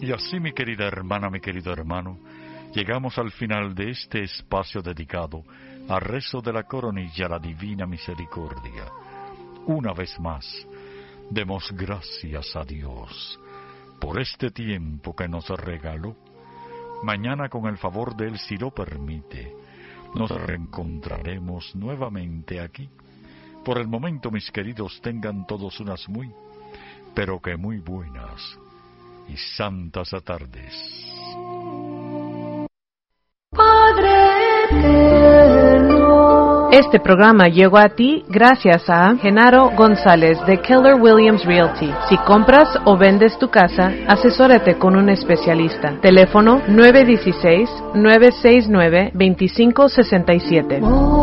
Y así, mi querida hermana, mi querido hermano, llegamos al final de este espacio dedicado al rezo de la coronilla a la Divina Misericordia. Una vez más, demos gracias a Dios por este tiempo que nos regaló. Mañana, con el favor de Él, si lo permite, nos reencontraremos nuevamente aquí. Por el momento, mis queridos, tengan todos unas muy, pero que muy buenas y santas tardes. Padre eterno. Este programa llegó a ti gracias a Genaro González de Keller Williams Realty. Si compras o vendes tu casa, asesórate con un especialista. Teléfono 916-969-2567.